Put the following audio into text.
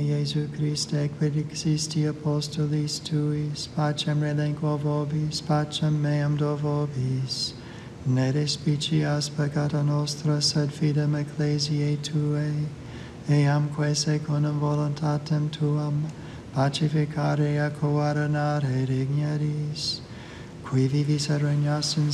Iesu Christe, quid existi apostolis tuis, pacem relinquo vobis, pacem meam do vobis. Ne despicias peccata nostra, sed fidem ecclesiae Tuae, eamque secundum voluntatem Tuam, pacificare et coordinare digneris, qui vivis et regnas in